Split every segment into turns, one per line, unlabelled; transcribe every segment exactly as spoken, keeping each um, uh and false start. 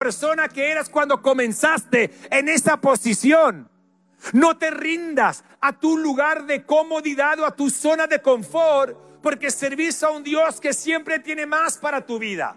persona que eras cuando comenzaste en esa posición. No te rindas a tu lugar de comodidad o a tu zona de confort, porque servís a un Dios que siempre tiene más para tu vida.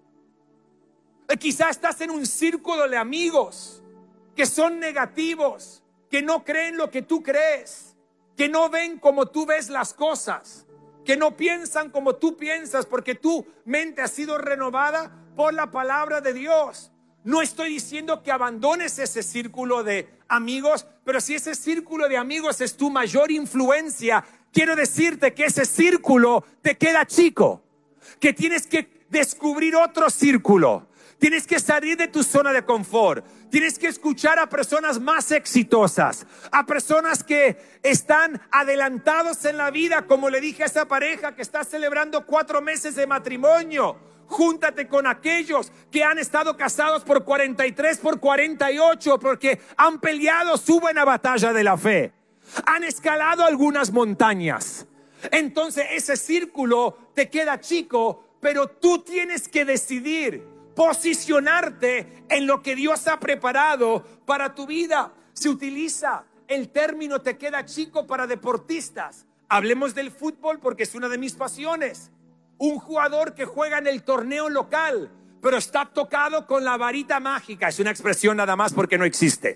Quizás estás en un círculo de amigos que son negativos, que no creen lo que tú crees, que no ven como tú ves las cosas, que no piensan como tú piensas, porque tu mente ha sido renovada por la palabra de Dios. No estoy diciendo que abandones ese círculo de amigos, pero si ese círculo de amigos es tu mayor influencia, quiero decirte que ese círculo te queda chico, que tienes que descubrir otro círculo. Tienes que salir de tu zona de confort. Tienes que escuchar a personas más exitosas, a personas que están adelantados en la vida, como le dije a esa pareja que está celebrando cuatro meses de matrimonio. Júntate con aquellos que han estado casados por cuarenta y tres, por cuarenta y ocho, porque han peleado su buena batalla de la fe. Han escalado algunas montañas. Entonces ese círculo te queda chico, pero tú tienes que decidir posicionarte en lo que Dios ha preparado para tu vida. Se utiliza el término te queda chico para deportistas. Hablemos del fútbol porque es una de mis pasiones. Un jugador que juega en el torneo local, pero está tocado con la varita mágica. Es una expresión nada más porque no existe.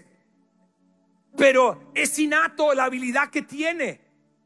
Pero es innato la habilidad que tiene.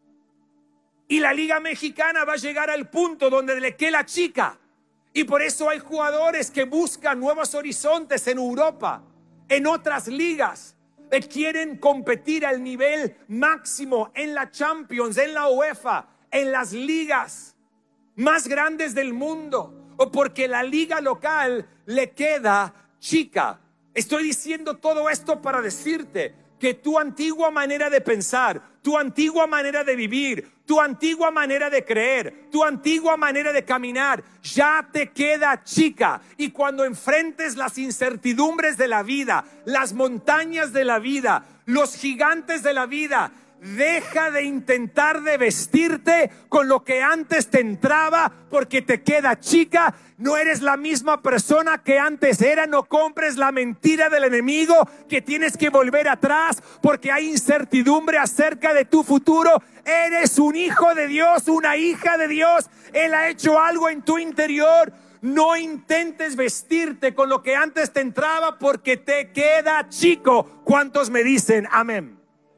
Y la Liga Mexicana va a llegar al punto donde le queda chica. Y por eso hay jugadores que buscan nuevos horizontes en Europa, en otras ligas, que quieren competir al nivel máximo en la Champions, en la UEFA, en las ligas más grandes del mundo, o porque la liga local le queda chica. Estoy diciendo todo esto para decirte que tu antigua manera de pensar, tu antigua manera de vivir, tu antigua manera de creer, tu antigua manera de caminar, ya te queda chica. Y cuando enfrentes las incertidumbres de la vida, las montañas de la vida, los gigantes de la vida, deja de intentar de vestirte con lo que antes te entraba porque te queda chica. No eres la misma persona que antes era. No compres la mentira del enemigo que tienes que volver atrás porque hay incertidumbre acerca de tu futuro. Eres un hijo de Dios, una hija de Dios. Él ha hecho algo en tu interior. No intentes vestirte con lo que antes te entraba porque te queda chico. ¿Cuántos me dicen amén?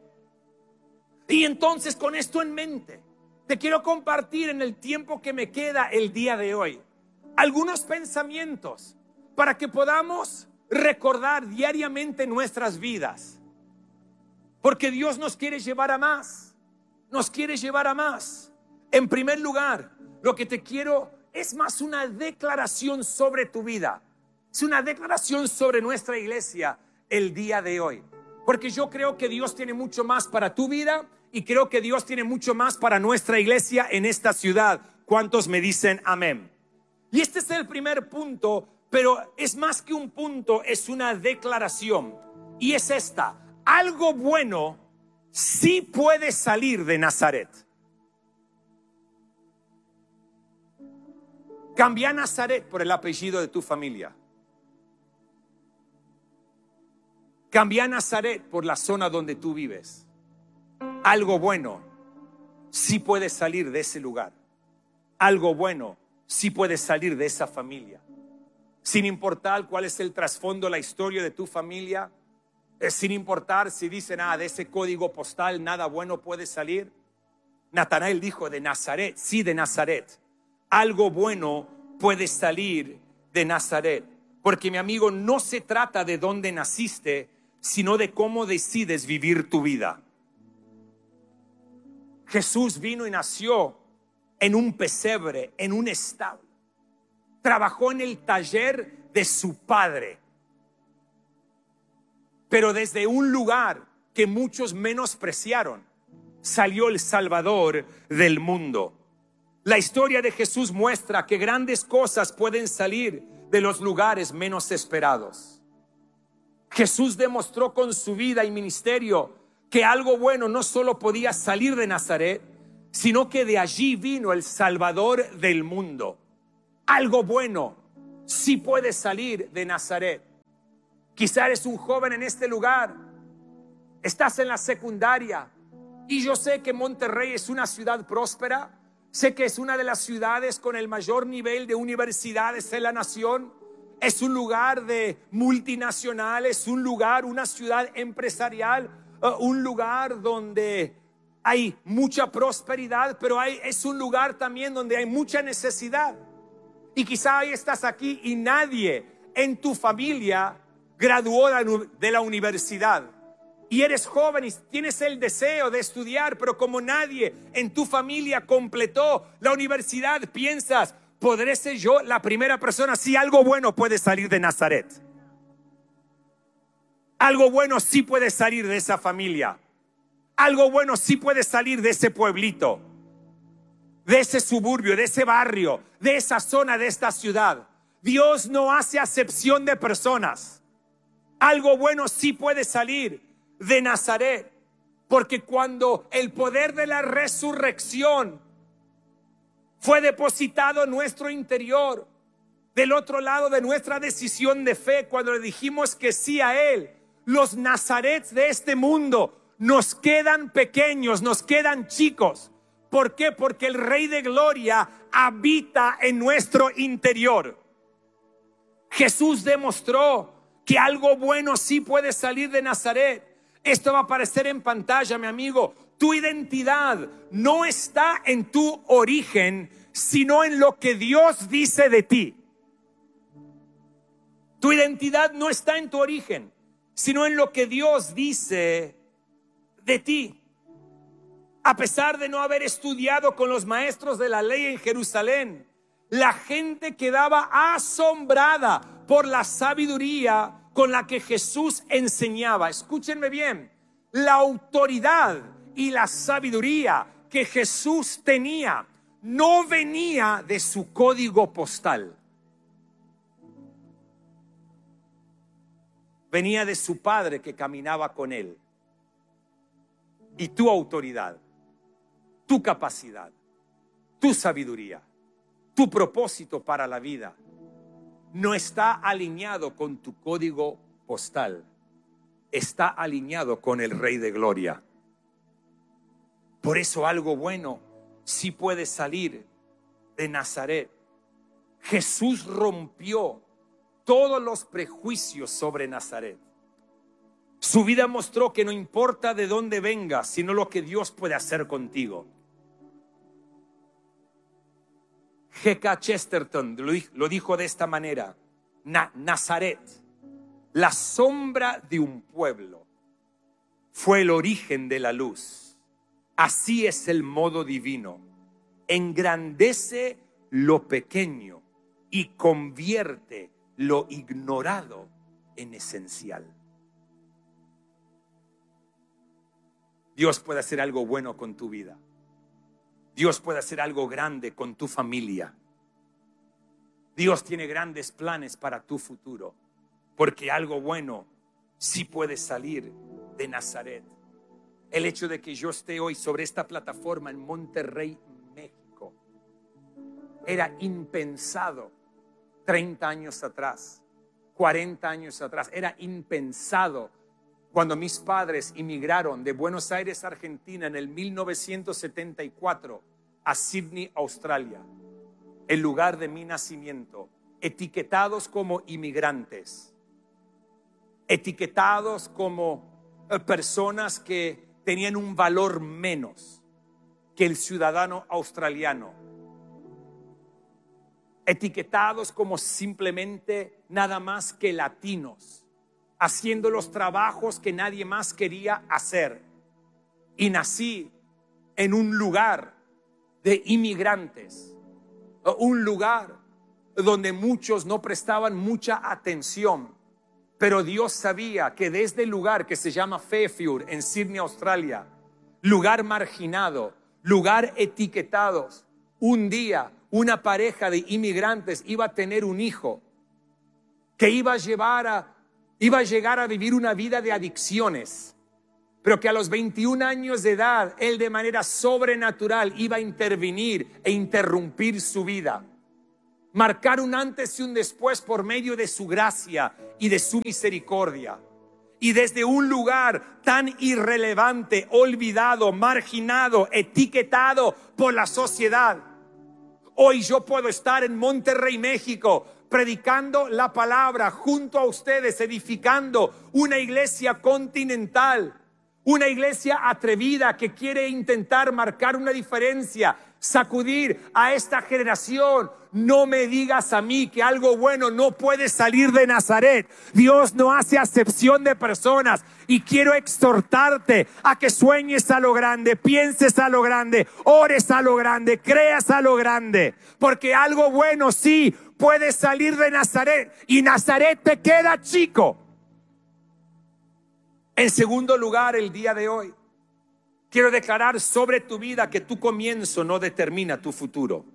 Y entonces, con esto en mente, te quiero compartir en el tiempo que me queda el día de hoy algunos pensamientos para que podamos recordar diariamente nuestras vidas, porque Dios nos quiere llevar a más, nos quiere llevar a más. En primer lugar, lo que te quiero es más una declaración sobre tu vida, es una declaración sobre nuestra iglesia el día de hoy. Porque yo creo que Dios tiene mucho más para tu vida y creo que Dios tiene mucho más para nuestra iglesia en esta ciudad. ¿Cuántos me dicen amén? Y este es el primer punto, pero es más que un punto, es una declaración. Y es esta: algo bueno sí puede salir de Nazaret. Cambia Nazaret por el apellido de tu familia. Cambia Nazaret por la zona donde tú vives. Algo bueno sí puede salir de ese lugar. Algo bueno sí puede salir de esa familia. Sin importar cuál es el trasfondo, la historia de tu familia, eh, sin importar si dicen, ah, de ese código postal nada bueno puede salir. Natanael dijo de Nazaret, sí, de Nazaret. Algo bueno puede salir de Nazaret. Porque, mi amigo, no se trata de dónde naciste, sino de cómo decides vivir tu vida. Jesús vino y nació en un pesebre, en un establo. Trabajó en el taller de su padre. Pero desde un lugar que muchos menospreciaron, salió el Salvador del mundo. La historia de Jesús muestra que grandes cosas pueden salir de los lugares menos esperados. Jesús demostró con su vida y ministerio que algo bueno no solo podía salir de Nazaret, sino que de allí vino el Salvador del mundo. Algo bueno sí puede salir de Nazaret. Quizá eres un joven en este lugar, estás en la secundaria, y yo sé que Monterrey es una ciudad próspera, sé que es una de las ciudades con el mayor nivel de universidades en la nación, es un lugar de multinacionales, un lugar, una ciudad empresarial, uh, un lugar donde hay mucha prosperidad, pero hay, es un lugar también donde hay mucha necesidad. Y quizá ahí estás aquí y nadie en tu familia graduó de la universidad. Y eres joven y tienes el deseo de estudiar, pero como nadie en tu familia completó la universidad, piensas, ¿podré ser yo la primera persona? Si algo bueno puede salir de Nazaret. Algo bueno sí puede salir de esa familia. Algo bueno sí puede salir de ese pueblito, de ese suburbio, de ese barrio, de esa zona, de esta ciudad. Dios no hace acepción de personas. Algo bueno sí puede salir de Nazaret, porque cuando el poder de la resurrección fue depositado en nuestro interior, del otro lado de nuestra decisión de fe, cuando le dijimos que sí a Él, los Nazarets de este mundo nos quedan pequeños, nos quedan chicos. ¿Por qué? Porque el Rey de Gloria habita en nuestro interior. Jesús demostró que algo bueno sí puede salir de Nazaret. Esto va a aparecer en pantalla, mi amigo. Tu identidad no está en tu origen, sino en lo que Dios dice de ti. Tu identidad no está en tu origen, sino en lo que Dios dice de ti. A pesar de no haber estudiado con los maestros de la ley en Jerusalén, la gente quedaba asombrada por la sabiduría con la que Jesús enseñaba. Escúchenme bien, la autoridad y la sabiduría que Jesús tenía no venía de su código postal. Venía de su Padre que caminaba con él. Y tu autoridad, tu capacidad, tu sabiduría, tu propósito para la vida no está alineado con tu código postal, está alineado con el Rey de Gloria. Por eso algo bueno sí puede salir de Nazaret. Jesús rompió todos los prejuicios sobre Nazaret. Su vida mostró que no importa de dónde vengas, sino lo que Dios puede hacer contigo. G K Chesterton lo dijo de esta manera: Na- Nazaret, la sombra de un pueblo, fue el origen de la luz. Así es el modo divino. Engrandece lo pequeño y convierte lo ignorado en esencial. Dios puede hacer algo bueno con tu vida. Dios puede hacer algo grande con tu familia. Dios tiene grandes planes para tu futuro, porque algo bueno sí puede salir de Nazaret. El hecho de que yo esté hoy sobre esta plataforma en Monterrey, México, era impensado treinta años atrás, cuarenta años atrás. Era impensado cuando mis padres inmigraron de Buenos Aires, Argentina, en el mil novecientos setenta y cuatro a Sydney, Australia, el lugar de mi nacimiento, etiquetados como inmigrantes, etiquetados como personas que tenían un valor menos que el ciudadano australiano, etiquetados como simplemente nada más que latinos, haciendo los trabajos que nadie más quería hacer. Y nací en un lugar de inmigrantes, un lugar donde muchos no prestaban mucha atención, pero Dios sabía que desde el lugar que se llama Fairfield en Sydney, Australia, lugar marginado, lugar etiquetados, un día una pareja de inmigrantes iba a tener un hijo que iba a llevar a, iba a llegar a vivir una vida de adicciones, pero que a los veintiún años de edad, él de manera sobrenatural iba a intervenir e interrumpir su vida. marcar un antes y un después por medio de su gracia y de su misericordia. Y desde un lugar tan irrelevante, olvidado, marginado, etiquetado por la sociedad, hoy yo puedo estar en Monterrey, México, predicando la palabra junto a ustedes, edificando una iglesia continental, una iglesia atrevida que quiere intentar marcar una diferencia, sacudir a esta generación. No me digas a mí que algo bueno no puede salir de Nazaret. Dios no hace acepción de personas, y quiero exhortarte a que sueñes a lo grande, pienses a lo grande, ores a lo grande, creas a lo grande, porque algo bueno sí puede salir de Nazaret, y Nazaret te queda chico. En segundo lugar, el día de hoy quiero declarar sobre tu vida que tu comienzo no determina tu futuro.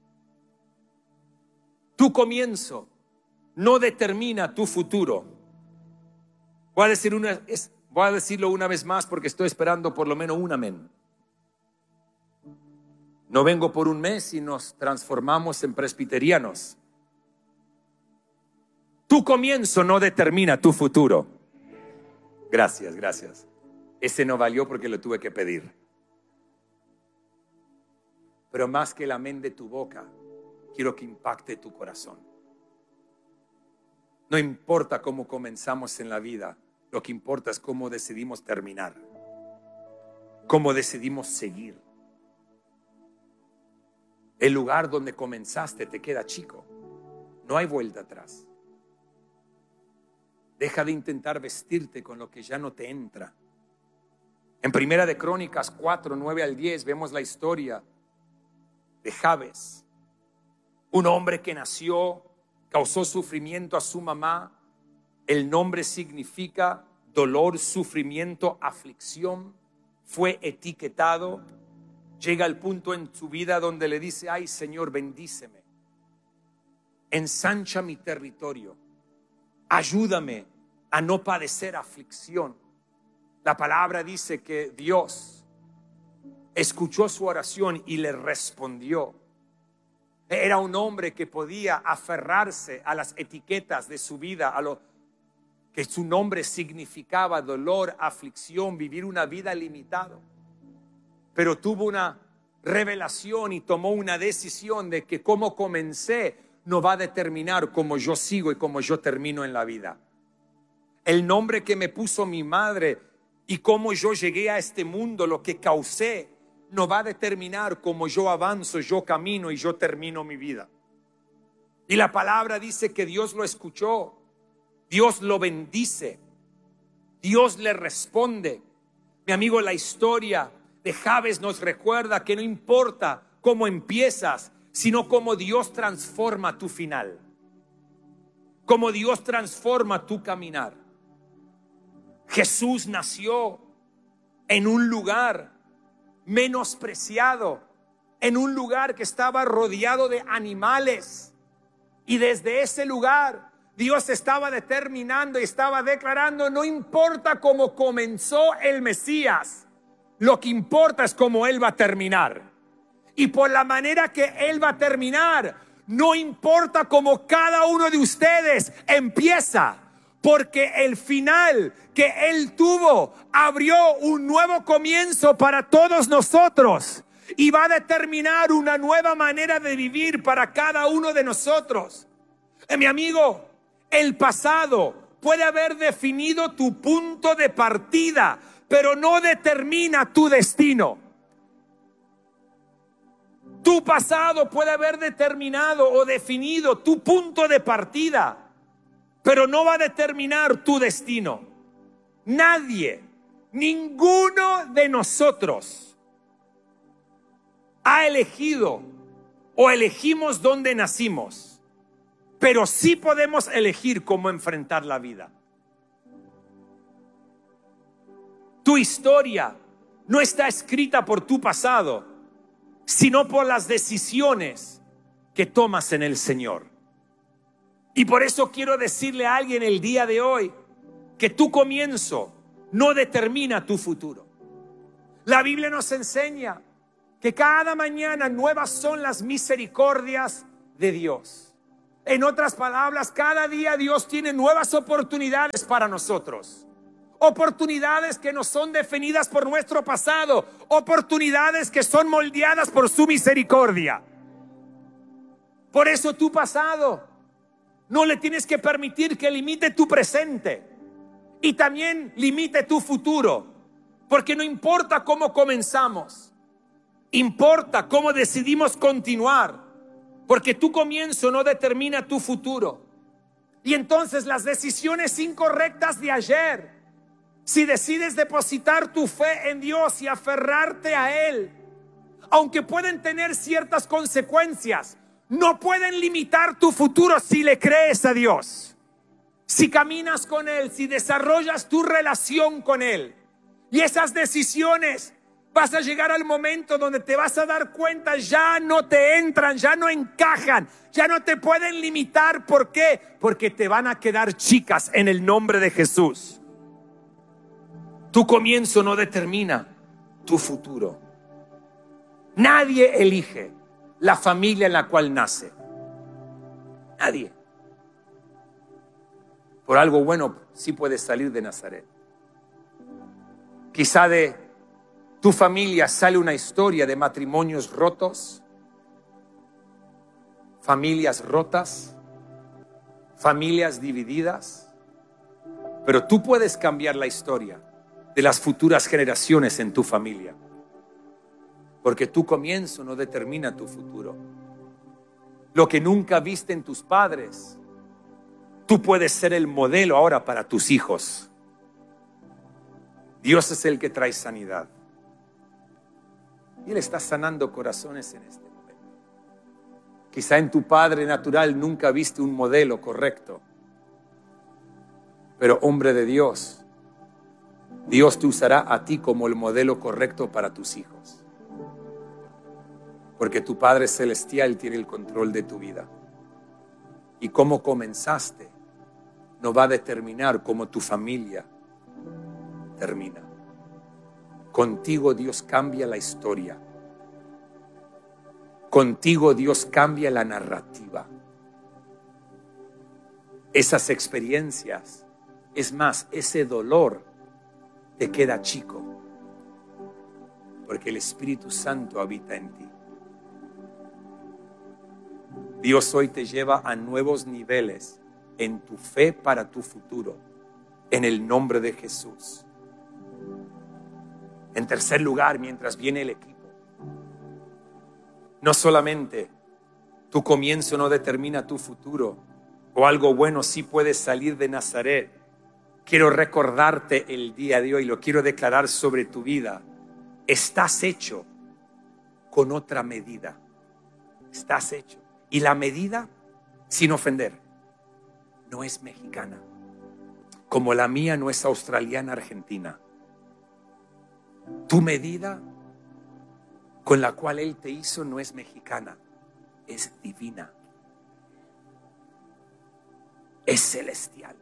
Tu comienzo no determina tu futuro. Voy a decir una, es, voy a decirlo una vez más porque estoy esperando por lo menos un amén. No vengo por un mes y nos transformamos en presbiterianos. Tu comienzo no determina tu futuro. Gracias, gracias. Ese no valió porque lo tuve que pedir. Pero más que el amén de tu boca, quiero que impacte tu corazón. No importa cómo comenzamos en la vida, lo que importa es cómo decidimos terminar, cómo decidimos seguir. El lugar donde comenzaste te queda chico, no hay vuelta atrás. Deja de intentar vestirte con lo que ya no te entra. En Primera de Crónicas cuatro, nueve al diez vemos la historia de Jabes, un hombre que nació, causó sufrimiento a su mamá. El nombre significa dolor, sufrimiento, aflicción. Fue etiquetado. Llega al punto en su vida donde le dice: ay, Señor, bendíceme, ensancha mi territorio, ayúdame a no padecer aflicción. La palabra dice que Dios escuchó su oración y le respondió. Era un hombre que podía aferrarse a las etiquetas de su vida, a lo que su nombre significaba: dolor, aflicción, vivir una vida limitada. Pero tuvo una revelación y tomó una decisión de que cómo comencé no va a determinar cómo yo sigo y cómo yo termino en la vida. El nombre que me puso mi madre y cómo yo llegué a este mundo, lo que causé, no va a determinar cómo yo avanzo, yo camino y yo termino mi vida. Y la palabra dice que Dios lo escuchó, Dios lo bendice, Dios le responde. Mi amigo, la historia de Jabes nos recuerda que no importa cómo empiezas, sino cómo Dios transforma tu final, cómo Dios transforma tu caminar. Jesús nació en un lugar menospreciado, en un lugar que estaba rodeado de animales, y desde ese lugar Dios estaba determinando y estaba declarando: no importa cómo comenzó el Mesías, lo que importa es cómo Él va a terminar. Y por la manera que Él va a terminar, no importa cómo cada uno de ustedes empieza, porque el final que Él tuvo abrió un nuevo comienzo para todos nosotros y va a determinar una nueva manera de vivir para cada uno de nosotros. Eh, mi amigo, el pasado puede haber definido tu punto de partida, pero no determina tu destino. Tu pasado puede haber determinado o definido tu punto de partida, pero no va a determinar tu destino. Nadie, ninguno de nosotros ha elegido o elegimos dónde nacimos, pero sí podemos elegir cómo enfrentar la vida. Tu historia no está escrita por tu pasado, sino por las decisiones que tomas en el Señor. Y por eso quiero decirle a alguien el día de hoy que tu comienzo no determina tu futuro. La Biblia nos enseña que cada mañana nuevas son las misericordias de Dios. En otras palabras, cada día Dios tiene nuevas oportunidades para nosotros. Oportunidades que no son definidas por nuestro pasado. Oportunidades que son moldeadas por su misericordia. Por eso tu pasado no le tienes que permitir que limite tu presente. Y también limite tu futuro. Porque no importa cómo comenzamos. Importa cómo decidimos continuar. Porque tu comienzo no determina tu futuro. Y entonces las decisiones incorrectas de ayer, si decides depositar tu fe en Dios y aferrarte a Él, aunque pueden tener ciertas consecuencias, no pueden limitar tu futuro si le crees a Dios. Si caminas con Él, si desarrollas tu relación con Él. Y esas decisiones, vas a llegar al momento donde te vas a dar cuenta, ya no te entran, ya no encajan, ya no te pueden limitar. ¿Por qué? Porque te van a quedar chicas en el nombre de Jesús. Tu comienzo no determina tu futuro. Nadie elige la familia en la cual nace. Nadie. Por algo bueno sí puedes salir de Nazaret. Quizá de tu familia sale una historia de matrimonios rotos, familias rotas, familias divididas. Pero tú puedes cambiar la historia de las futuras generaciones en tu familia. Porque tu comienzo no determina tu futuro. Lo que nunca viste en tus padres, tú puedes ser el modelo ahora para tus hijos. Dios es el que trae sanidad. Y Él está sanando corazones en este momento. Quizá en tu padre natural nunca viste un modelo correcto. Pero hombre de Dios, Dios te usará a ti como el modelo correcto para tus hijos. Porque tu Padre Celestial tiene el control de tu vida. Y cómo comenzaste no va a determinar cómo tu familia termina. Contigo Dios cambia la historia. Contigo Dios cambia la narrativa. Esas experiencias, es más, ese dolor te queda chico. Porque el Espíritu Santo habita en ti. Dios hoy te lleva a nuevos niveles en tu fe para tu futuro. En el nombre de Jesús. En tercer lugar, mientras viene el equipo, no solamente tu comienzo no determina tu futuro, o algo bueno sí puede salir de Nazaret. Quiero recordarte el día de hoy, lo quiero declarar sobre tu vida. Estás hecho con otra medida. Estás hecho. Y la medida, sin ofender, no es mexicana. Como la mía no es australiana, argentina. Tu medida con la cual Él te hizo no es mexicana, es divina, es celestial.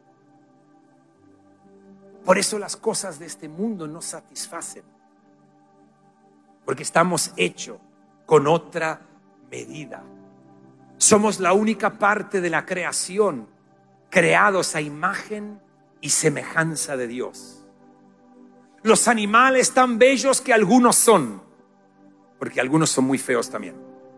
Por eso las cosas de este mundo no satisfacen, porque estamos hechos con otra medida. Somos la única parte de la creación creados a imagen y semejanza de Dios. Los animales tan bellos que algunos son, porque algunos son muy feos también,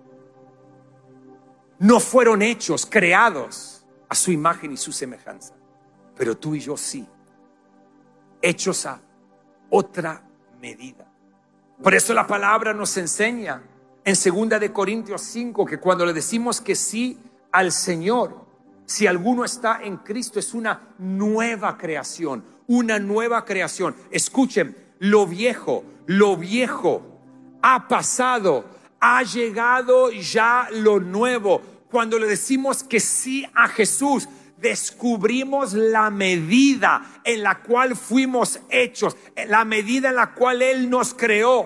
no fueron hechos, creados a su imagen y su semejanza. Pero tú y yo sí, hechos a otra medida. Por eso la palabra nos enseña en segunda de Corintios cinco que cuando le decimos que sí al Señor, si alguno está en Cristo, es una nueva creación, una nueva creación. Escuchen, lo viejo, lo viejo ha pasado, ha llegado ya lo nuevo. Cuando le decimos que sí a Jesús, descubrimos la medida en la cual fuimos hechos, la medida en la cual Él nos creó.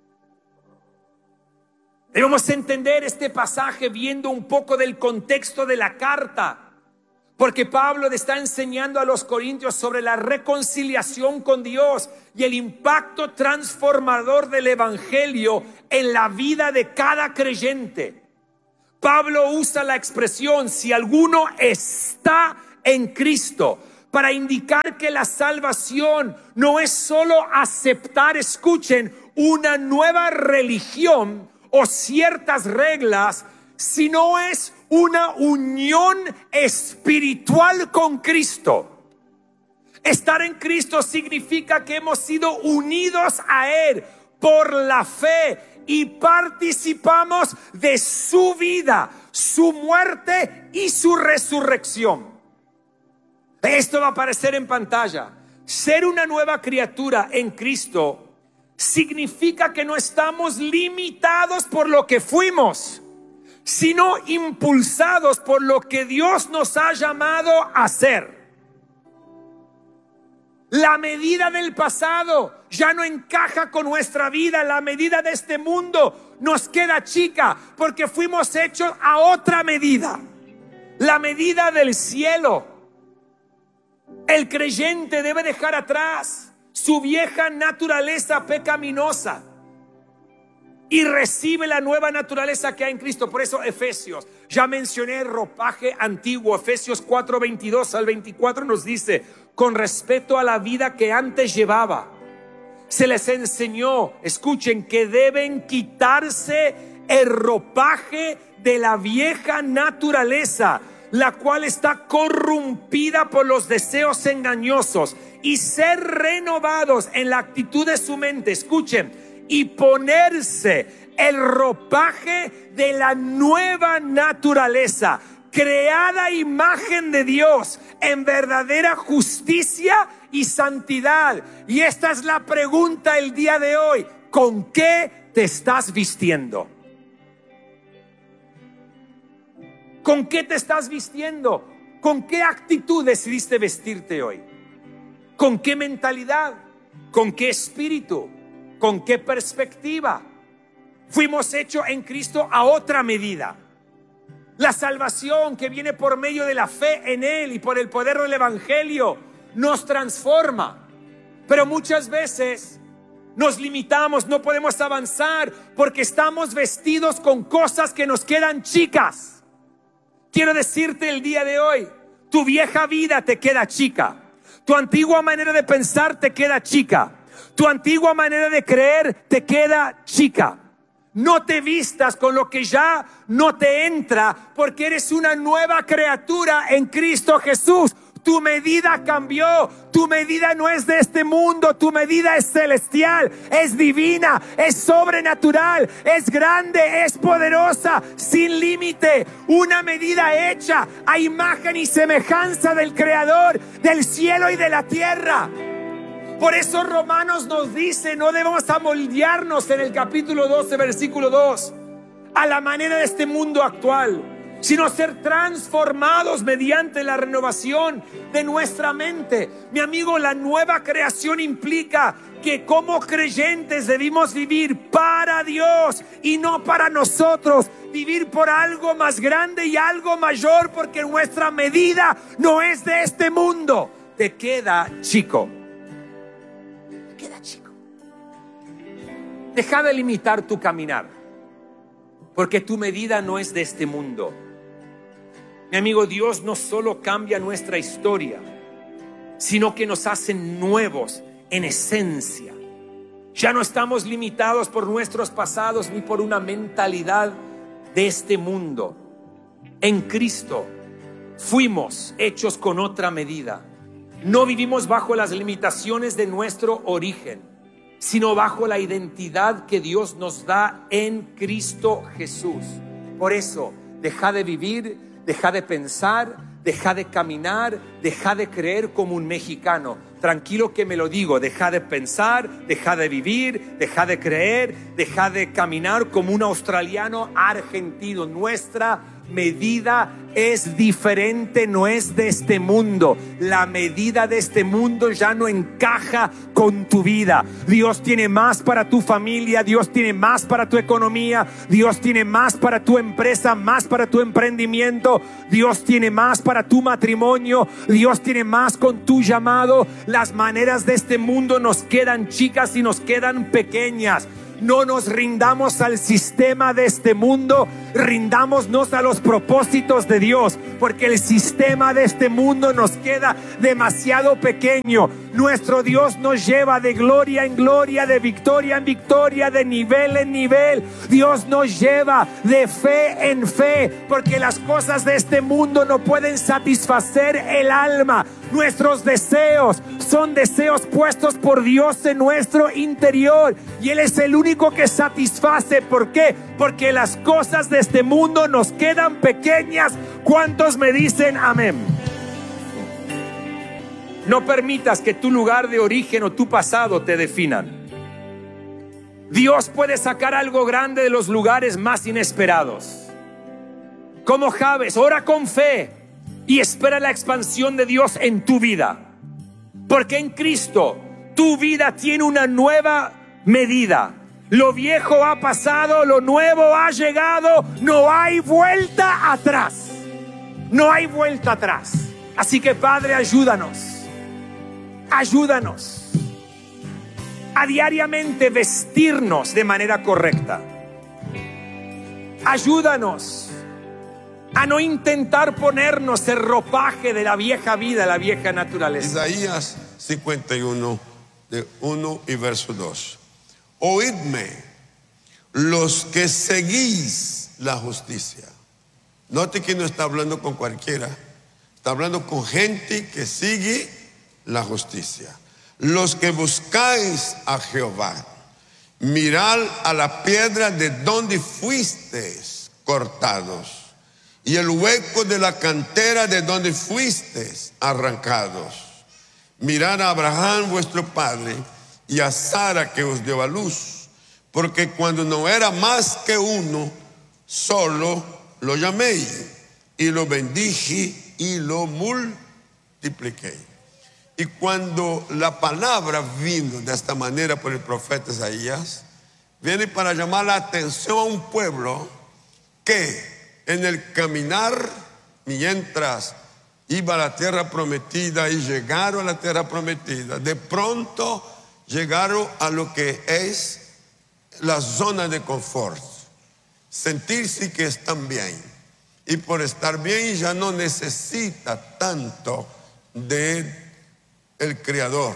Debemos entender este pasaje viendo un poco del contexto de la carta. Porque Pablo le está enseñando a los corintios sobre la reconciliación con Dios y el impacto transformador del evangelio en la vida de cada creyente. Pablo usa la expresión si alguno está en Cristo para indicar que la salvación no es solo aceptar, escuchen, una nueva religión o ciertas reglas, sino es una unión espiritual con Cristo. Estar en Cristo significa que hemos sido unidos a Él por la fe y participamos de su vida, su muerte y su resurrección. Esto va a aparecer en pantalla. Ser una nueva criatura en Cristo significa que no estamos limitados por lo que fuimos, sino impulsados por lo que Dios nos ha llamado a ser. La medida del pasado ya no encaja con nuestra vida. La medida de este mundo nos queda chica porque fuimos hechos a otra medida, la medida del cielo. El creyente debe dejar atrás su vieja naturaleza pecaminosa y recibe la nueva naturaleza que hay en Cristo. Por eso Efesios, ya mencioné el ropaje antiguo. Efesios cuatro, veintidós al veinticuatro nos dice: con respecto a la vida que antes llevaba, se les enseñó, escuchen, que deben quitarse el ropaje de la vieja naturaleza, la cual está corrompida por los deseos engañosos, y ser renovados en la actitud de su mente, escuchen, y ponerse el ropaje de la nueva naturaleza, creada a imagen de Dios en verdadera justicia y santidad. Y esta es la pregunta el día de hoy: ¿con qué te estás vistiendo? ¿Con qué te estás vistiendo? ¿Con qué actitud decidiste vestirte hoy? ¿Con qué mentalidad? ¿Con qué espíritu? ¿Con qué perspectiva? Fuimos hechos en Cristo a otra medida. La salvación que viene por medio de la fe en Él y por el poder del Evangelio nos transforma. Pero muchas veces nos limitamos, no podemos avanzar porque estamos vestidos con cosas que nos quedan chicas. Quiero decirte el día de hoy: tu vieja vida te queda chica. Tu antigua manera de pensar te queda chica. Tu antigua manera de creer te queda chica. No te vistas con lo que ya no te entra, porque eres una nueva criatura en Cristo Jesús. Tu medida cambió. Tu medida no es de este mundo. Tu medida es celestial, es divina, es sobrenatural, es grande, es poderosa, sin límite. Una medida hecha a imagen y semejanza del Creador del cielo y de la tierra. Por eso Romanos nos dice: no debemos amoldearnos, en el capítulo doce, versículo dos, a la manera de este mundo actual, sino ser transformados mediante la renovación de nuestra mente. Mi amigo, la nueva creación implica que como creyentes debimos vivir para Dios y no para nosotros. Vivir por algo más grande y algo mayor, porque nuestra medida no es de este mundo. Te queda chico. Te queda chico. Deja de limitar tu caminar, porque tu medida no es de este mundo. Mi amigo, Dios no solo cambia nuestra historia, sino que nos hace nuevos en esencia. Ya no estamos limitados por nuestros pasados ni por una mentalidad de este mundo. En Cristo fuimos hechos con otra medida. No vivimos bajo las limitaciones de nuestro origen, sino bajo la identidad que Dios nos da en Cristo Jesús. Por eso, deja de vivir, deja de pensar, deja de caminar, deja de creer como un mexicano. Tranquilo que me lo digo: deja de pensar, deja de vivir, deja de creer, deja de caminar como un australiano argentino. Nuestra medida es diferente, no es de este mundo. La medida de este mundo ya no encaja con tu vida. Dios tiene más para tu familia, Dios tiene más para tu economía, Dios tiene más para tu empresa, más para tu emprendimiento, Dios tiene más para tu matrimonio, Dios tiene más con tu llamado. Las maneras de este mundo nos quedan chicas y nos quedan pequeñas. no nos rindamos al sistema de este mundo, rindámonos a los propósitos de Dios, porque el sistema de este mundo nos queda demasiado pequeño. Nuestro Dios nos lleva de gloria en gloria, de victoria en victoria, de nivel en nivel. Dios nos lleva de fe en fe, porque las cosas de este mundo no pueden satisfacer el alma. Nuestros deseos son deseos puestos por Dios en nuestro interior, y Él es el único que satisface. ¿Por qué? Porque las cosas de este mundo nos quedan pequeñas. ¿Cuántos me dicen amén? No permitas que tu lugar de origen o tu pasado te definan. Dios puede sacar algo grande de los lugares más inesperados. Como Jabes, ora con fe y espera la expansión de Dios en tu vida, porque en Cristo tu vida tiene una nueva medida. Lo viejo ha pasado, lo nuevo ha llegado. No hay vuelta atrás. No hay vuelta atrás. Así que, Padre, ayúdanos. Ayúdanos a diariamente vestirnos de manera correcta. Ayúdanos a no intentar ponernos el ropaje de la vieja vida, la vieja naturaleza.
Isaías cincuenta y uno, de uno y verso dos. Oídme, los que seguís la justicia. Note que no está hablando con cualquiera, está hablando con gente que sigue la justicia. Los que buscáis a Jehová, mirad a la piedra de donde fuisteis cortados, y el hueco de la cantera de donde fuisteis arrancados. Mirad a Abraham vuestro padre y a Sara que os dio a luz, porque cuando no era más que uno, solo lo llamé y lo bendije y lo multipliqué. Y cuando la palabra vino de esta manera por el profeta Isaías, viene para llamar la atención a un pueblo que en el caminar, mientras iba a la tierra prometida y llegaron a la tierra prometida, de pronto llegaron a lo que es la zona de confort, sentirse que están bien, y por estar bien ya no necesita tanto de el Creador.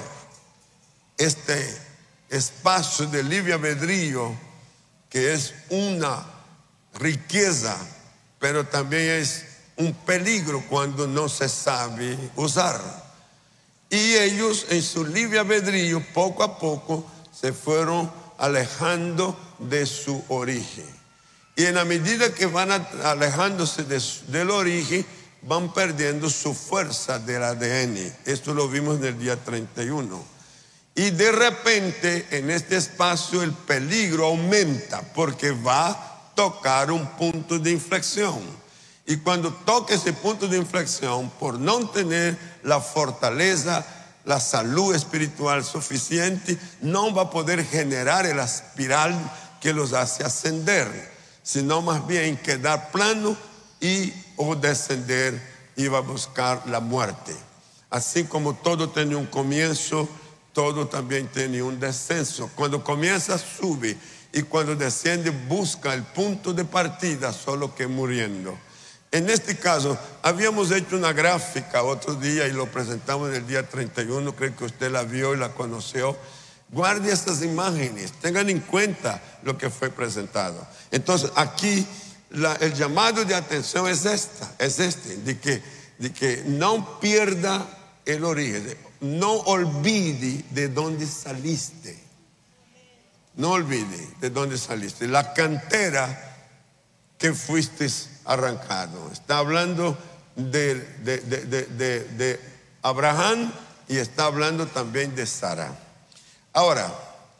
Este espacio de libre albedrío, que es una riqueza, pero también es un peligro cuando no se sabe usar. Y ellos en su libre albedrío poco a poco se fueron alejando de su origen. Y en la medida que van alejándose de su, del origen, van perdiendo su fuerza del A D N. Esto lo vimos en el día treinta y uno. Y de repente en este espacio el peligro aumenta, porque va a tocar un punto de inflexión. Y cuando toque ese punto de inflexión, por no tener la fortaleza, la salud espiritual suficiente, no va a poder generar el espiral que los hace ascender, sino más bien quedar plano y o descender y va a buscar la muerte. Así como todo tiene un comienzo, todo también tiene un descenso. Cuando comienza sube, y cuando desciende busca el punto de partida, solo que muriendo. En este caso, habíamos hecho una gráfica otro día y lo presentamos en el día treinta y uno, creo que usted la vio y la conoció. Guarde estas imágenes, tengan en cuenta lo que fue presentado. Entonces aquí la, el llamado de atención es esta, es este, de que, de que no pierda el origen, no olvide de dónde saliste, no olvide de dónde saliste, la cantera que fuiste arrancado. Está hablando de, de, de, de, de, de Abraham y está hablando también de Sara. Ahora,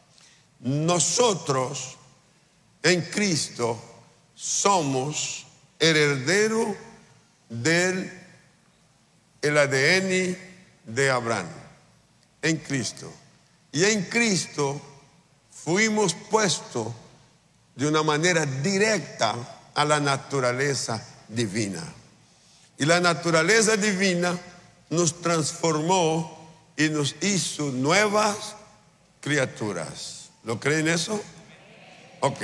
nosotros en Cristo somos herederos del el A D N de Abraham, en Cristo. Y en Cristo fuimos puestos de una manera directa a la naturaleza divina. Y la naturaleza divina nos transformó y nos hizo nuevas criaturas. ¿Lo creen eso? Ok.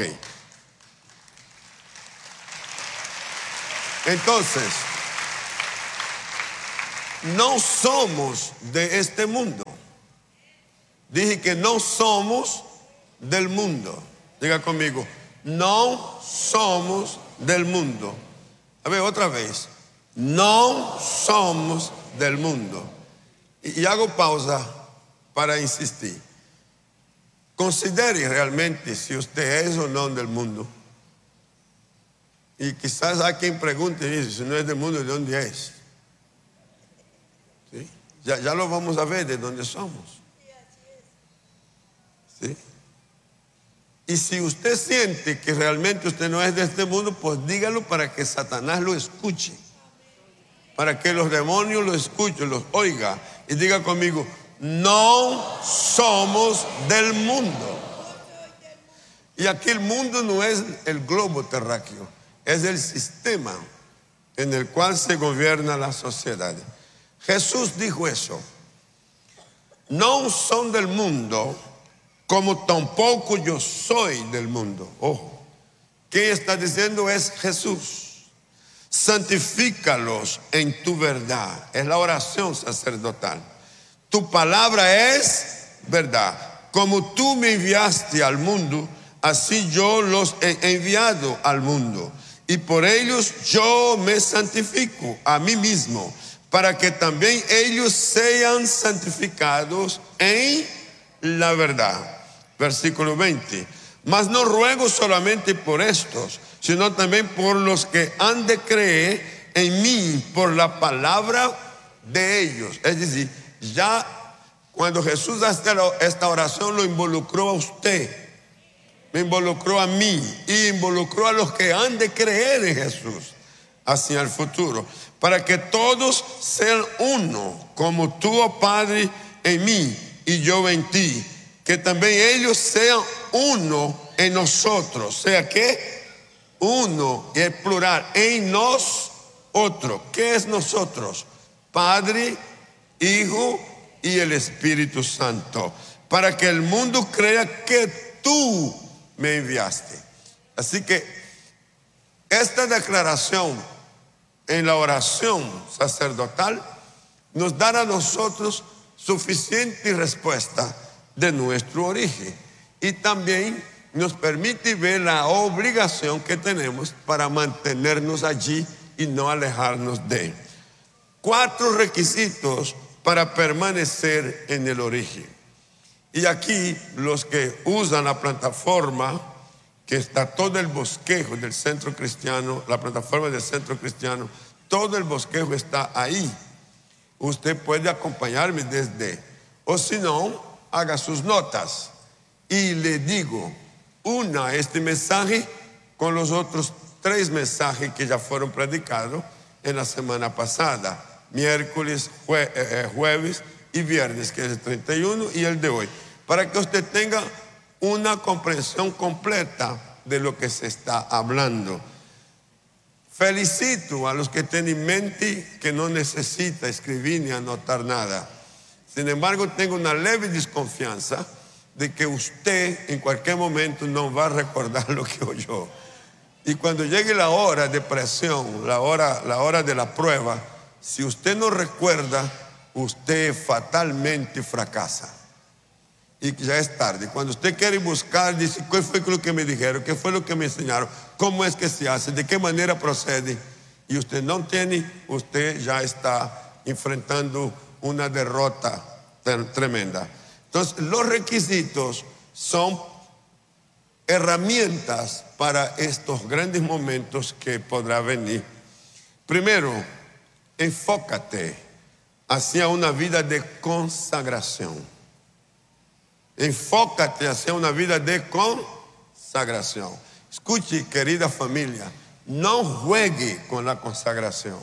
Entonces, no somos de este mundo. Dije que no somos del mundo. Diga conmigo, no somos del mundo. A ver, otra vez. No somos del mundo. Y, y hago pausa para insistir. Considere realmente si usted es o no del mundo. Y quizás hay quien pregunte, dice, si no es del mundo, ¿de dónde es? ¿Sí? Ya, ya lo vamos a ver de dónde somos. ¿Sí? Y si usted siente que realmente usted no es de este mundo, pues dígalo para que Satanás lo escuche. Para que los demonios lo escuchen, los oiga. Y diga conmigo, no somos del mundo. Y aquí el mundo no es el globo terráqueo, es el sistema en el cual se gobierna la sociedad. Jesús dijo eso. No son del mundo, como tampoco yo soy del mundo. Ojo, ¿qué está diciendo? Es Jesús. Santifícalos en tu verdad. Es la oración sacerdotal. Tu palabra es verdad. Como tú me enviaste al mundo, así yo los he enviado al mundo. Y por ellos yo me santifico a mí mismo, para que también ellos sean santificados en la verdad. Versículo veinte. Mas no ruego solamente por estos, sino también por los que han de creer en mí por la palabra de ellos. Es decir, ya cuando Jesús hace esta oración lo involucró a usted, me involucró a mí y involucró a los que han de creer en Jesús hacia el futuro, para que todos sean uno, como tú, oh Padre, en mí y yo en ti, que también ellos sean uno en nosotros. ¿Sea qué? Uno, y es plural, en nosotros. ¿Qué es nosotros? Padre, Hijo y el Espíritu Santo, para que el mundo crea que tú me enviaste. Así que esta declaración en la oración sacerdotal nos da a nosotros suficiente respuesta de nuestro origen, y también nos permite ver la obligación que tenemos para mantenernos allí y no alejarnos de él. Cuatro requisitos para permanecer en el origen. Y aquí los que usan la plataforma que está todo el bosquejo del Centro Cristiano, la plataforma del Centro Cristiano, todo el bosquejo está ahí. Usted puede acompañarme desde, o si no, haga sus notas y le digo, una este mensaje con los otros tres mensajes que ya fueron predicados en la semana pasada, miércoles, jue, eh, jueves y viernes, que es el treinta y uno, y el de hoy, para que usted tenga una comprensión completa de lo que se está hablando. Felicito a los que tienen mente que no necesita escribir ni anotar nada. Sin embargo, tengo una leve desconfianza de que usted en cualquier momento no va a recordar lo que oyó. Y cuando llegue la hora de presión, la hora, la hora de la prueba, si usted no recuerda, usted fatalmente fracasa. Y ya es tarde. Cuando usted quiere buscar, dice, ¿qué fue lo que me dijeron? ¿Qué fue lo que me enseñaron? ¿Cómo es que se hace? ¿De qué manera procede? Y usted no tiene, usted ya está enfrentando una derrota tremenda. Entonces, los requisitos son herramientas para estos grandes momentos que podrá venir. Primero, enfócate hacia una vida de consagración. Enfócate hacia una vida de consagración. Escuche, querida familia, no juegue con la consagración.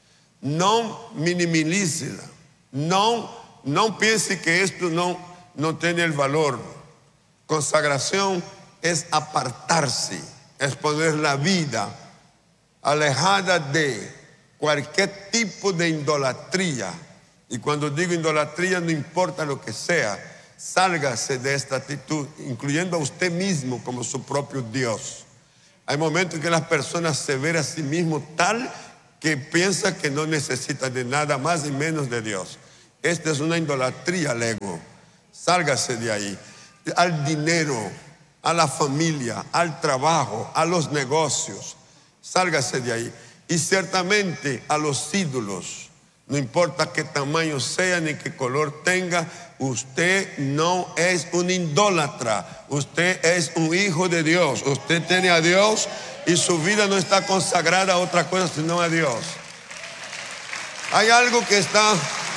No minimícela. No, no piense que esto no, no tiene el valor. Consagración es apartarse, es poner la vida alejada de cualquier tipo de idolatría. Y cuando digo idolatría, no importa lo que sea, Sálgase de esta actitud, incluyendo a usted mismo como su propio Dios. Hay momentos en que las personas se ven a sí mismos tal que piensa que no necesita de nada más y menos de Dios. Esta es una idolatría al ego. Sálgase de ahí. Al dinero, a la familia, al trabajo, a los negocios. Sálgase de ahí. Y ciertamente a los ídolos. No importa qué tamaño sea ni qué color tenga, usted no es un idólatra. Usted es un hijo de Dios. Usted tiene a Dios y su vida no está consagrada a otra cosa sino a Dios. Hay algo que está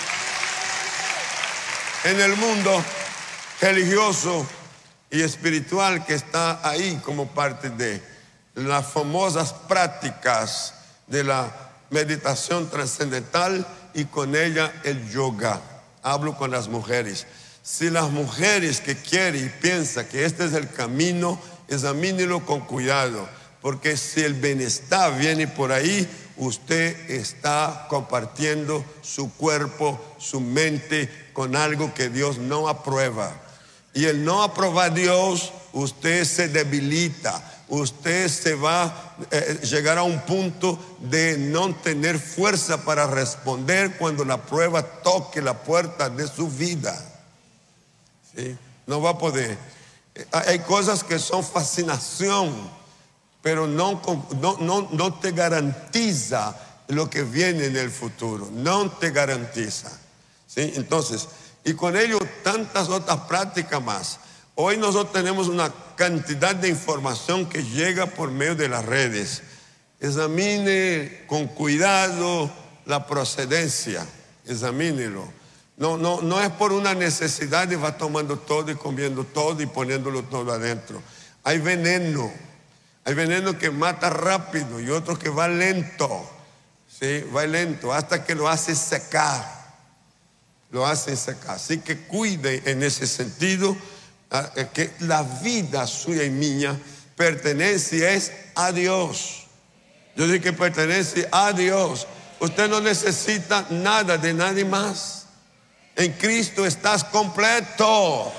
en el mundo religioso y espiritual que está ahí como parte de las famosas prácticas de la meditación trascendental y con ella el yoga. Hablo con las mujeres. Si las mujeres que quieren y piensan que este es el camino, examínelo con cuidado, porque si el bienestar viene por ahí, usted está compartiendo su cuerpo, su mente con algo que Dios no aprueba. Y el no aprobar a Dios, usted se debilita. Usted se va a eh, llegar a un punto de no tener fuerza para responder cuando la prueba toque la puerta de su vida. ¿Sí? No va a poder. Hay cosas que son fascinación, pero no, no, no, no te garantiza lo que viene en el futuro. No te garantiza. ¿Sí? Entonces, y con ello tantas otras prácticas más. Hoy nosotros tenemos una cantidad de información que llega por medio de las redes. Examine con cuidado la procedencia, examínelo. No, no, no es por una necesidad de va tomando todo y comiendo todo y poniéndolo todo adentro. Hay veneno, hay veneno que mata rápido y otro que va lento, ¿sí? Va lento hasta que lo hace secar, lo hace secar. Así que cuide en ese sentido. Que la vida suya y mía pertenece es a Dios. Yo digo que pertenece a Dios. Usted no necesita nada de nadie más. En Cristo estás completo.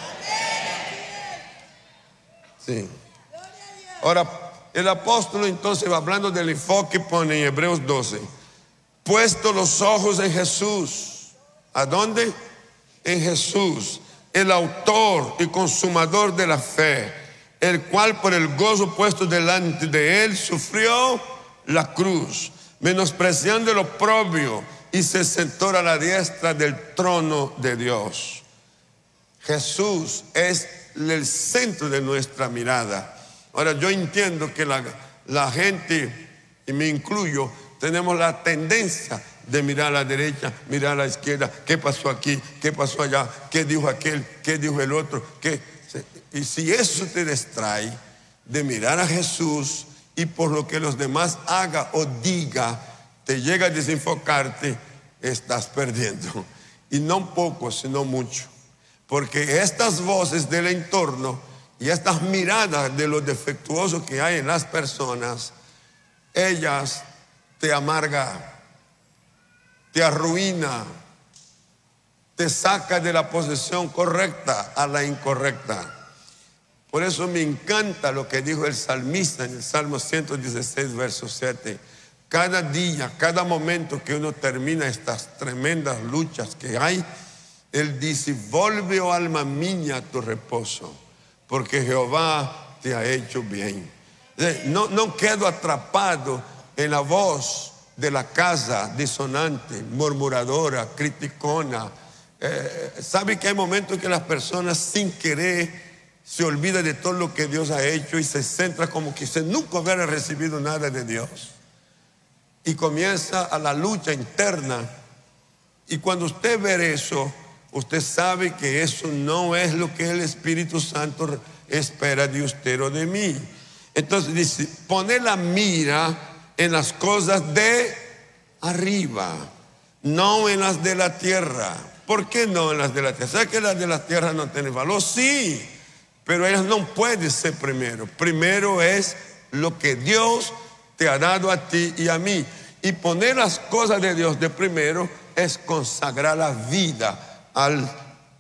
Sí. Ahora, el apóstol entonces va hablando del enfoque, pone en Hebreos doce: puesto los ojos en Jesús. ¿A dónde? En Jesús, el autor y consumador de la fe, el cual por el gozo puesto delante de él sufrió la cruz, menospreciando el oprobio, y se sentó a la diestra del trono de Dios. Jesús es el centro de nuestra mirada. Ahora, yo entiendo que la, la gente, y me incluyo, tenemos la tendencia de mirar a la derecha, mirar a la izquierda, qué pasó aquí, qué pasó allá, qué dijo aquel, qué dijo el otro, qué. Y si eso te distrae de mirar a Jesús y por lo que los demás haga o diga te llega a desenfocarte, estás perdiendo. Y no poco, sino mucho. Porque estas voces del entorno y estas miradas de lo defectuoso que hay en las personas, ellas te amargan, te arruina, te saca de la posición correcta a la incorrecta. Por eso me encanta lo que dijo el salmista en el Salmo ciento dieciséis, verso siete. Cada día, cada momento que uno termina estas tremendas luchas que hay, él dice: vuelve, oh alma mía, a tu reposo, porque Jehová te ha hecho bien. No, no quedo atrapado en la voz de la casa disonante, murmuradora, criticona. Eh, ¿Sabe que hay momentos que las personas sin querer se olvidan de todo lo que Dios ha hecho y se centra como que se nunca hubiera recibido nada de Dios? Y comienza a la lucha interna. Y cuando usted ve eso, usted sabe que eso no es lo que el Espíritu Santo espera de usted o de mí. Entonces dice: poner la mira en las cosas de arriba, no en las de la tierra. ¿Por qué no en las de la tierra? ¿Sabes que las de la tierra no tienen valor? Sí, pero ellas no pueden ser primero. Primero es lo que Dios te ha dado a ti y a mí. Y poner las cosas de Dios de primero es consagrar la vida al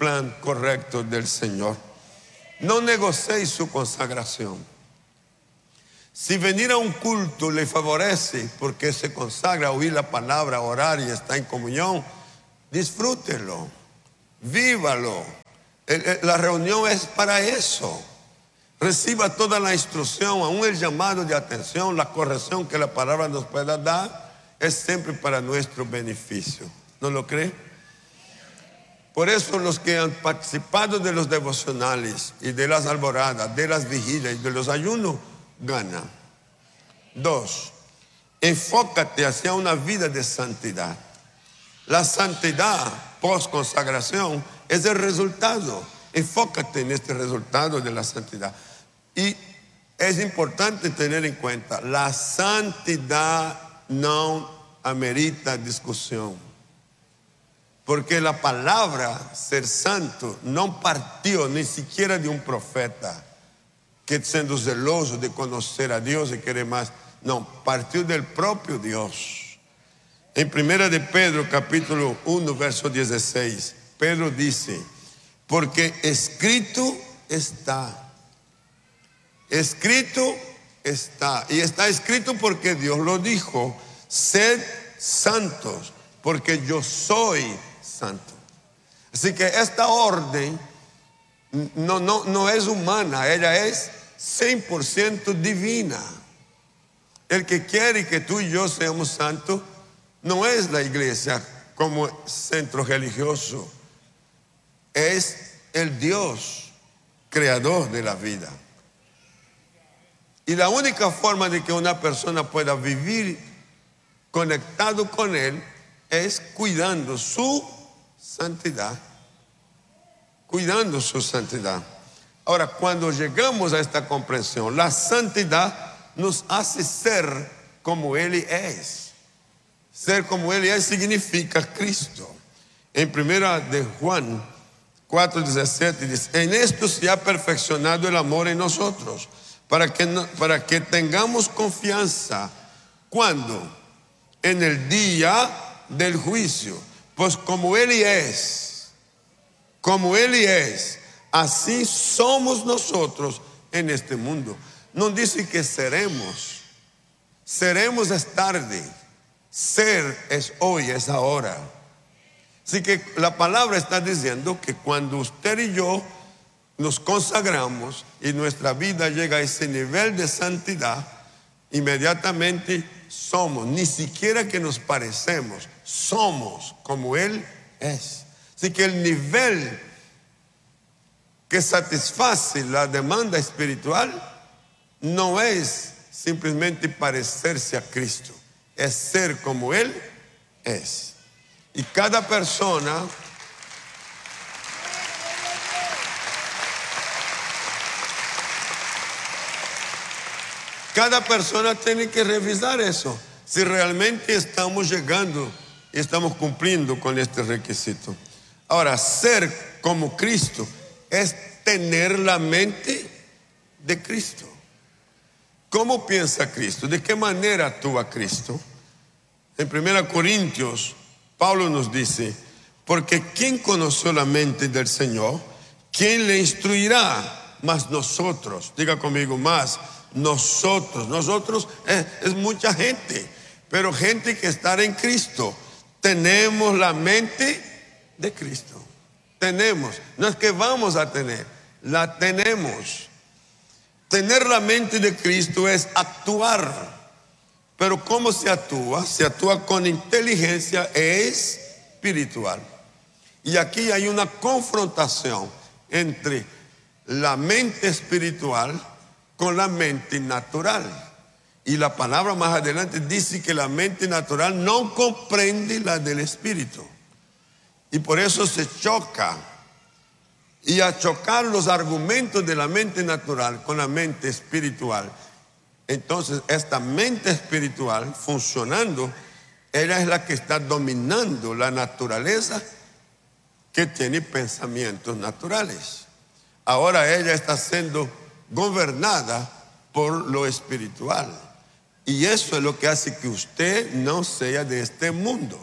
plan correcto del Señor. No negocie su consagración. Si venir a un culto le favorece porque se consagra a oír la palabra, a orar y está en comunión, disfrútelo, vívalo. La reunión es para eso. Reciba toda la instrucción, aún el llamado de atención, la corrección que la palabra nos pueda dar, es siempre para nuestro beneficio. ¿No lo cree? Por eso los que han participado de los devocionales y de las alboradas, de las vigilias y de los ayunos, ganan. Dos, enfócate hacia una vida de santidad. La santidad post consagración es el resultado. Enfócate en este resultado de la santidad. Y es importante tener en cuenta, la santidad no amerita discusión. Porque la palabra ser santo no partió ni siquiera de un profeta que siendo celoso de conocer a Dios y quiere más. No, partió del propio Dios. En primera de Pedro capítulo uno verso dieciséis, Pedro dice, porque escrito está. Escrito está. Y está escrito porque Dios lo dijo, sed santos, porque yo soy santo. Así que esta orden no, no, no es humana, ella es cien por ciento divina. El que quiere que tú y yo seamos santos no es la iglesia como centro religioso, es el Dios creador de la vida. Y la única forma de que una persona pueda vivir conectado con Él es cuidando su santidad. Cuidando su santidad. Ahora, cuando llegamos a esta comprensión, la santidad nos hace ser como Él es. Ser como Él es significa Cristo. En primera de Juan cuatro diecisiete dice, en esto se ha perfeccionado el amor en nosotros, para que, para que tengamos confianza cuando en el día del juicio, pues como Él es, como Él es, así somos nosotros en este mundo. No dice que seremos, seremos es tarde, ser es hoy, es ahora. Así que la palabra está diciendo que cuando usted y yo nos consagramos y nuestra vida llega a ese nivel de santidad, inmediatamente somos, ni siquiera que nos parecemos, somos como Él es. Así que el nivel que satisface la demanda espiritual no es simplemente parecerse a Cristo, es ser como Él es. Y cada persona cada persona tiene que revisar eso, si realmente estamos llegando y estamos cumpliendo con este requisito. Ahora, ser como Cristo es tener la mente de Cristo. ¿Cómo piensa Cristo? ¿De qué manera actúa Cristo? En primera Corintios, Pablo nos dice, porque ¿quién conoció la mente del Señor? ¿Quién le instruirá? Más nosotros, diga conmigo, más nosotros. Nosotros es, es mucha gente, pero gente que está en Cristo. Tenemos la mente de Cristo. Tenemos, no es que vamos a tener, la tenemos. Tener la mente de Cristo es actuar. Pero ¿cómo se actúa? Se actúa con inteligencia espiritual. Y aquí hay una confrontación entre la mente espiritual con la mente natural. Y la palabra más adelante dice que la mente natural no comprende la del espíritu. Y por eso se choca. Y a chocar los argumentos de la mente natural con la mente espiritual, entonces esta mente espiritual funcionando, ella es la que está dominando la naturaleza que tiene pensamientos naturales. Ahora ella está siendo gobernada por lo espiritual. Y eso es lo que hace que usted no sea de este mundo.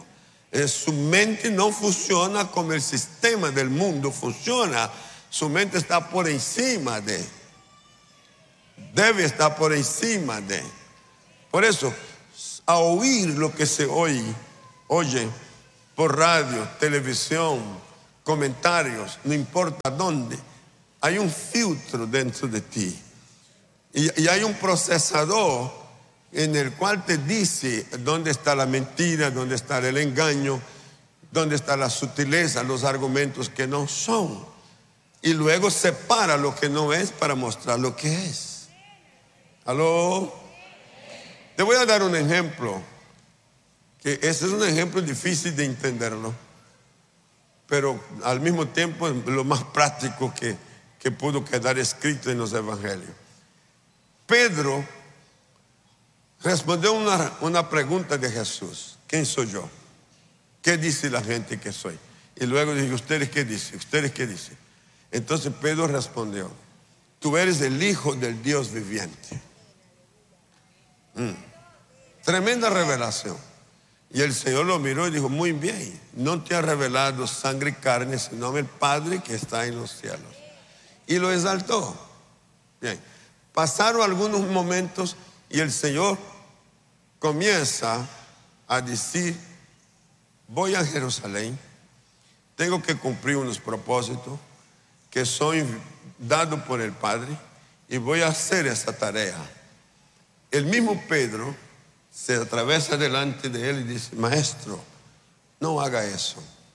Eh, su mente no funciona como el sistema del mundo funciona. Su mente está por encima de, debe estar por encima de. Por eso, a oír lo que se oye, oye por radio, televisión, comentarios, no importa dónde, hay un filtro dentro de ti. Y, y hay un procesador en el cual te dice dónde está la mentira, dónde está el engaño, dónde está la sutileza, los argumentos que no son. Y luego separa lo que no es para mostrar lo que es. ¿Aló? Te voy a dar un ejemplo, que ese es un ejemplo difícil de entenderlo, pero al mismo tiempo es lo más práctico que, que pudo quedar escrito en los evangelios. Pedro respondió una, una pregunta de Jesús: ¿quién soy yo? ¿Qué dice la gente que soy? Y luego dijo: ¿ustedes qué dicen? ¿Ustedes qué dicen? Entonces Pedro respondió: tú eres el Hijo del Dios viviente. Mm. Tremenda revelación. Y el Señor lo miró y dijo: muy bien, no te ha revelado sangre y carne, sino el Padre que está en los cielos. Y lo exaltó. Bien. Pasaron algunos momentos y el Señor comienza a decir: voy a Jerusalén, tengo que cumplir unos propósitos que son dados por el Padre y voy a hacer esa tarea. El mismo Pedro se atraviesa delante de él y dice: maestro, no haga eso,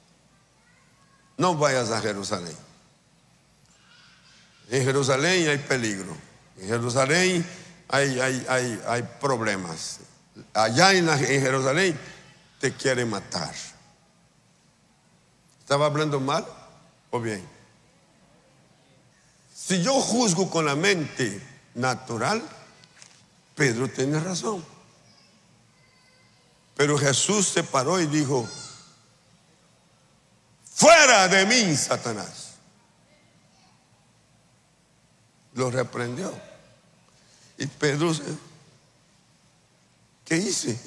no vayas a Jerusalén. En Jerusalén hay peligro, en Jerusalén hay, hay, hay, hay problemas, allá en, la, en Jerusalén te quieren matar. ¿Estaba hablando mal o bien? Si yo juzgo con la mente natural, Pedro tiene razón. Pero Jesús se paró y dijo: fuera de mí, Satanás. Lo reprendió. Y Pedro, ¿qué hice?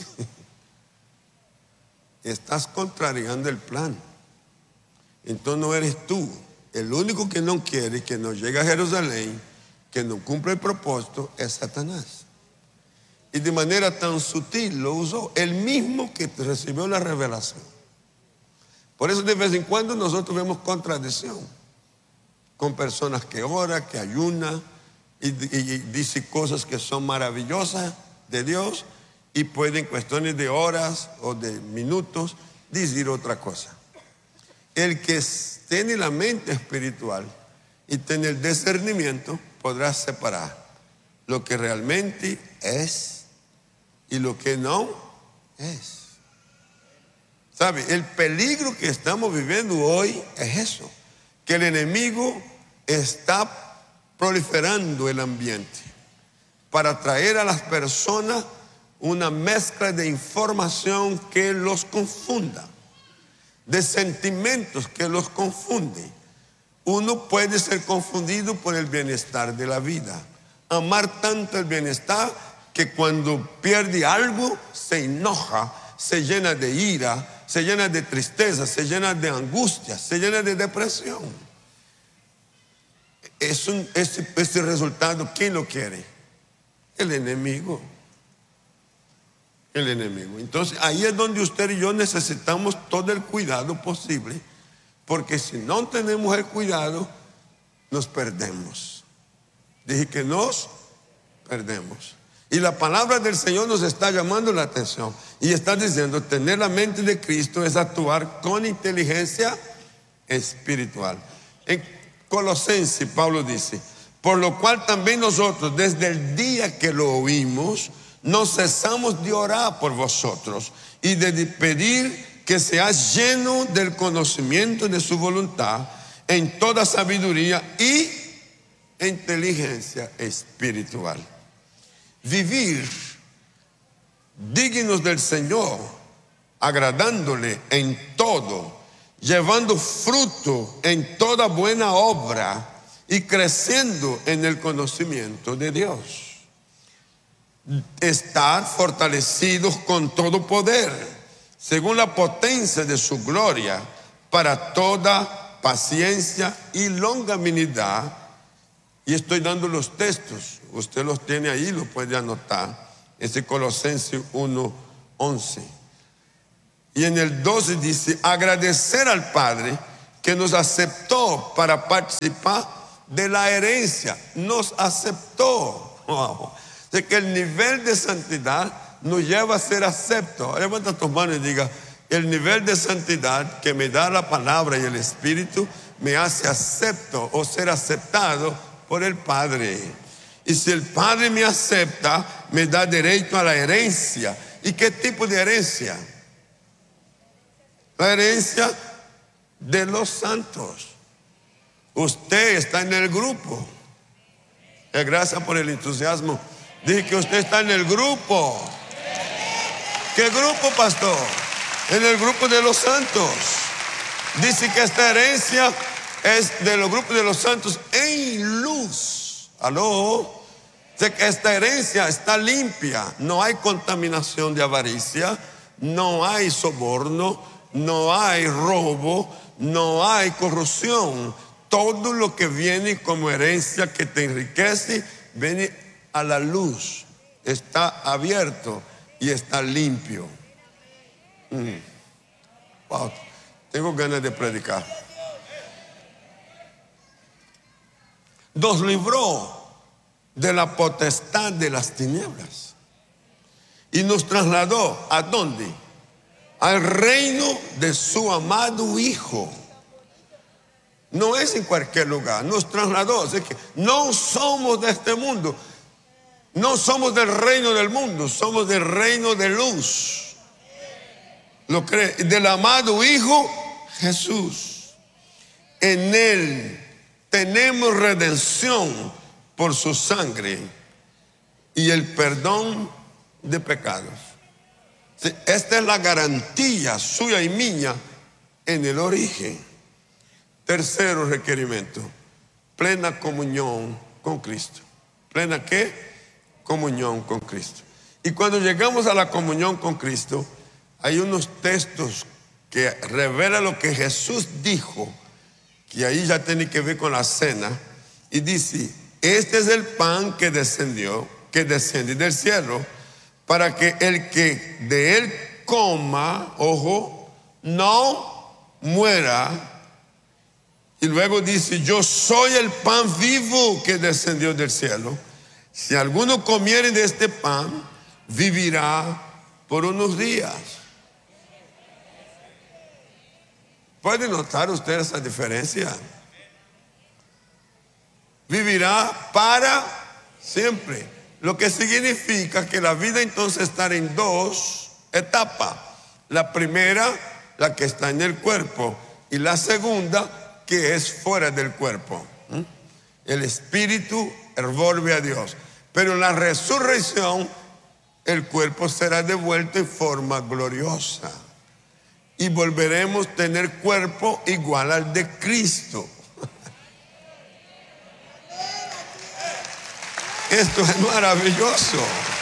Estás contrariando el plan. Entonces no eres tú. El único que no quiere que no llegue a Jerusalén, que no cumple el propósito, es Satanás. Y de manera tan sutil lo usó, el mismo que recibió la revelación. Por eso de vez en cuando nosotros vemos contradicción con personas que oran, que ayunan y, y, y dicen cosas que son maravillosas de Dios, y pueden en cuestiones de horas o de minutos decir otra cosa. El que tiene la mente espiritual y tiene el discernimiento podrá separar lo que realmente es y lo que no es. ¿Sabe? El peligro que estamos viviendo hoy es eso, que el enemigo está proliferando el ambiente para traer a las personas una mezcla de información que los confunda, de sentimientos que los confunden. Uno puede ser confundido por el bienestar de la vida, amar tanto el bienestar que cuando pierde algo se enoja, se llena de ira, se llena de tristeza, se llena de angustia, se llena de depresión. Es un, ese, ese resultado, ¿quién lo quiere? El enemigo. El enemigo. Entonces ahí es donde usted y yo necesitamos todo el cuidado posible, porque si no tenemos el cuidado, nos perdemos. Dije que nos perdemos. Y la palabra del Señor nos está llamando la atención y está diciendo: tener la mente de Cristo es actuar con inteligencia espiritual. En Colosenses, Pablo dice: por lo cual también nosotros, desde el día que lo oímos, no cesamos de orar por vosotros y de pedir que seas lleno del conocimiento de su voluntad en toda sabiduría y inteligencia espiritual. Vivir dignos del Señor, agradándole en todo, llevando fruto en toda buena obra y creciendo en el conocimiento de Dios. Estar fortalecidos con todo poder, según la potencia de su gloria, para toda paciencia y longanimidad. Y estoy dando los textos, usted los tiene ahí, lo puede anotar. Es Colosenses uno, once. Y en el doce dice, agradecer al Padre que nos aceptó para participar de la herencia. Nos aceptó. Wow. De que el nivel de santidad nos lleva a ser acepto. Levanta tus manos y diga, el nivel de santidad que me da la palabra y el Espíritu me hace acepto o ser aceptado por el Padre. Y si el Padre me acepta, me da derecho a la herencia. ¿Y qué tipo de herencia? La herencia de los santos. Usted está en el grupo. Eh, gracias por el entusiasmo. Dije que usted está en el grupo. ¿Qué grupo, pastor? En el grupo de los santos. Dice que esta herencia es de los grupos de los santos en luz. ¿Aló? Dice que esta herencia está limpia. No hay contaminación de avaricia. No hay soborno. No hay robo. No hay corrupción. Todo lo que viene como herencia que te enriquece viene a la luz. Está abierto y está limpio. Mm. Wow. Tengo ganas de predicar. Nos libró de la potestad de las tinieblas y nos trasladó ¿a dónde? Al reino de su amado Hijo. No es en cualquier lugar, nos trasladó. Así que no somos de este mundo, no somos del reino del mundo, somos del reino de luz. ¿Lo cree? Del amado Hijo Jesús. En Él tenemos redención por su sangre y el perdón de pecados. Esta es la garantía suya y mía en el origen. Tercero requerimiento, plena comunión con Cristo. ¿Plena qué? Comunión con Cristo. Y cuando llegamos a la comunión con Cristo, hay unos textos que revelan lo que Jesús dijo, que ahí ya tiene que ver con la cena, y dice, este es el pan que descendió, que desciende del cielo, para que el que de él coma, ojo, no muera. Y luego dice, yo soy el pan vivo que descendió del cielo. Si alguno comiere de este pan, vivirá por unos días. ¿Puede notar usted esa diferencia? Vivirá para siempre. Lo que significa que la vida entonces está en dos etapas. La primera, la que está en el cuerpo, y la segunda, que es fuera del cuerpo. El espíritu vuelve a Dios. Pero en la resurrección, el cuerpo será devuelto en forma gloriosa. Y volveremos a tener cuerpo igual al de Cristo. Esto es maravilloso.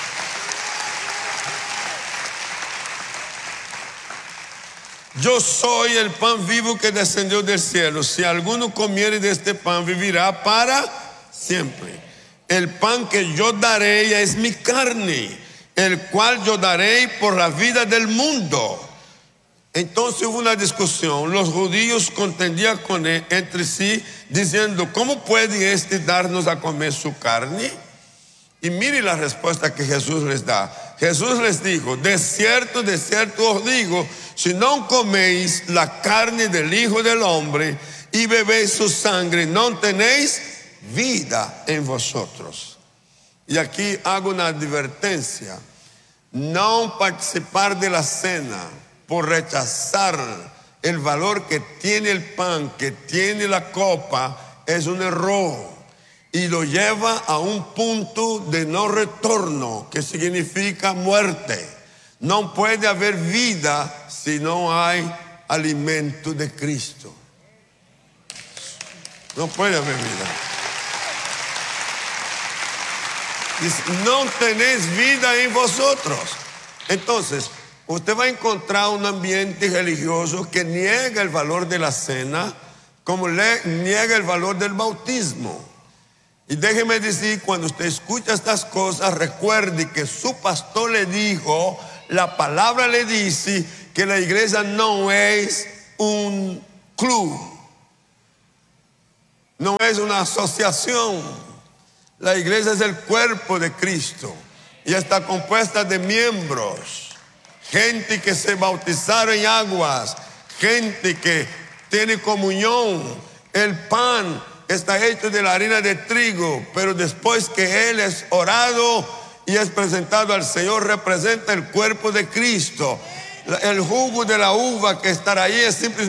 Yo soy el pan vivo que descendió del cielo. Si alguno comiere de este pan, vivirá para siempre. El pan que yo daré es mi carne, el cual yo daré por la vida del mundo. Entonces hubo una discusión. Los judíos contendían con él, entre sí, diciendo, ¿cómo puede este darnos a comer su carne? Y mire la respuesta que Jesús les da. Jesús les dijo, de cierto, de cierto os digo, si no coméis la carne del Hijo del Hombre y bebéis su sangre, no tenéis vida en vosotros. Y aquí hago una advertencia. No participar de la cena por rechazar el valor que tiene el pan, que tiene la copa, es un error. Y lo lleva a un punto de no retorno, que significa muerte. No puede haber vida si no hay alimento de Cristo. No puede haber vida. Dice, no tenéis vida en vosotros. Entonces, usted va a encontrar un ambiente religioso que niega el valor de la cena, como le niega el valor del bautismo. Y déjeme decir, cuando usted escucha estas cosas, recuerde que su pastor le dijo, la palabra le dice que la iglesia no es un club, no es una asociación. La iglesia es el cuerpo de Cristo y está compuesta de miembros, gente que se bautizaron en aguas, gente que tiene comunión. El pan está hecho de la harina de trigo, pero después que él es orado y es presentado al Señor, representa el cuerpo de Cristo. El jugo de la uva que estará ahí es simplemente